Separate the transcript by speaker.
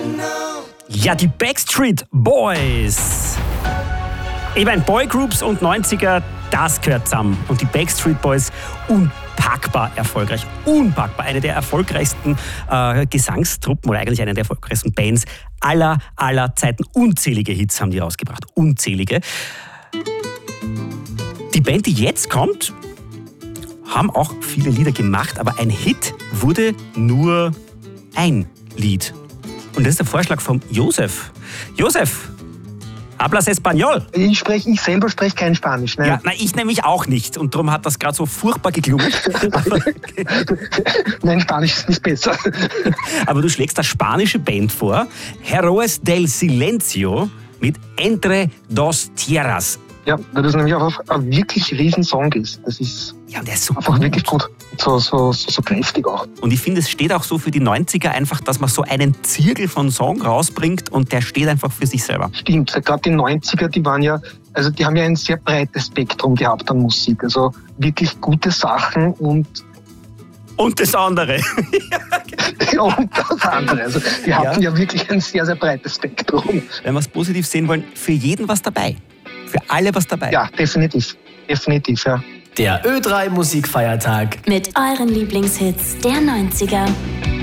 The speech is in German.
Speaker 1: Ja, die Backstreet Boys. Ich meine, Boygroups und 90er, das gehört zusammen. Und die Backstreet Boys, unpackbar erfolgreich. Unpackbar. Eine der erfolgreichsten Gesangstruppen oder eigentlich eine der erfolgreichsten Bands aller Zeiten. Unzählige Hits haben die rausgebracht. Unzählige. Die Band, die jetzt kommt, haben auch viele Lieder gemacht, aber ein Hit wurde nur ein Lied. Und das ist der Vorschlag von Josef. Josef, hablas español?
Speaker 2: Ich selber spreche kein Spanisch. Ne?
Speaker 1: Ja, ich nämlich auch nicht. Und darum hat das gerade so furchtbar geklungen.
Speaker 2: Nein, Spanisch ist nicht besser.
Speaker 1: Aber du schlägst eine spanische Band vor. Héroes del Silencio mit Entre dos Tierras.
Speaker 2: Ja, weil das nämlich auch ein wirklich riesen Song ist. Das ist
Speaker 1: ja, und der ist so
Speaker 2: einfach
Speaker 1: gut.
Speaker 2: Wirklich gut. So kräftig auch.
Speaker 1: Und ich finde, es steht auch so für die 90er einfach, dass man so einen Zirkel von Song rausbringt und der steht einfach für sich selber.
Speaker 2: Stimmt, gerade die 90er, die haben ja ein sehr breites Spektrum gehabt an Musik. Also wirklich gute Sachen und
Speaker 1: das andere.
Speaker 2: und das andere. Also die hatten ja wirklich ein sehr, sehr breites Spektrum.
Speaker 1: Wenn wir es positiv sehen wollen, für jeden was dabei. Für alle was dabei.
Speaker 2: Ja, definitiv. Definitiv, ja.
Speaker 3: Der Ö3 Musikfeiertag
Speaker 4: mit euren Lieblingshits der 90er.